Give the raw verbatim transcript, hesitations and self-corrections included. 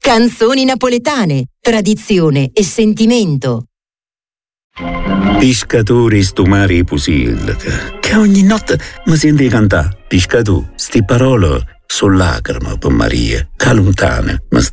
Canzoni napoletane, tradizione e sentimento. Pescatori stu mare pusil, che ogni notte mi senti cantare. Pescatori, sti parole sono lacrime per Maria, che lontane mi